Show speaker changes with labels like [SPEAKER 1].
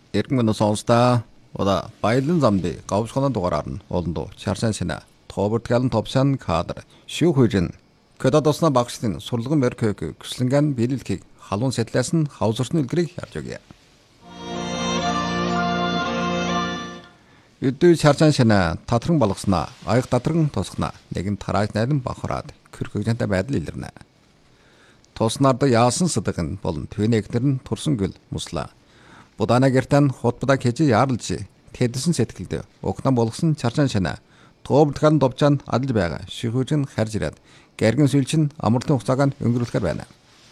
[SPEAKER 1] Эргэн мөн сонсдаа ода баялан замби гавшгонон дугаараар нь олондоо чарсан сина тообортгалан топсан кадр шүүхүйжин көдө тосна багшдын сурлагын мөркөг гүслэнгэн биелэлхийг халуун сэтлээс нь хавзурсны үлгэрийг харж өгье. Өдөө чарсан сина татран болгосноо аяг татран тосгоно нэгэн тарааж найдан бахараад көрхөжөнтэй байдал илэрнэ. Тоснарда яасан садагын болон төвнэгтэр нь турсан гүл муслаа. Будана гертан хотбуда кежи яарлж тэдэсэн сэтгэлдээ окнон болгосон чарчан шана тообортгалан довчаан адил байгаа шихүүжин харж ирээд гэргэн сүлчин амралтын хугацааг нь өнгөрүүлэхээр байна.